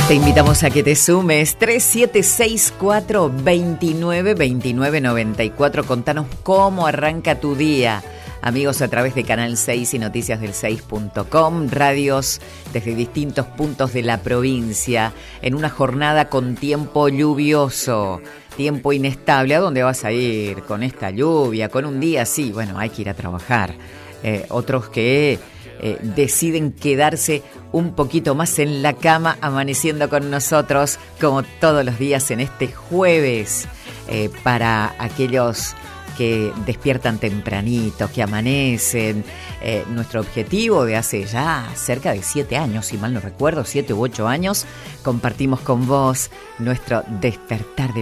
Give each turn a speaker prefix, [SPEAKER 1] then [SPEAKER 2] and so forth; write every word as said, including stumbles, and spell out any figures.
[SPEAKER 1] Te invitamos a que te sumes tres siete seis cuatro dos nueve dos nueve nueve cuatro. Contanos cómo arranca tu día. Amigos, a través de Canal seis y noticias del seis punto com, radios desde distintos puntos de la provincia, en una jornada con tiempo lluvioso, tiempo inestable. ¿A dónde vas a ir con esta lluvia? Con un día así, bueno, hay que ir a trabajar. Eh, otros que eh, deciden quedarse un poquito más en la cama, amaneciendo con nosotros, como todos los días en este jueves, eh, para aquellos que despiertan tempranito, que amanecen. Eh, nuestro objetivo de hace ya cerca de siete años, si mal no recuerdo, siete u ocho años, compartimos con vos nuestro despertar de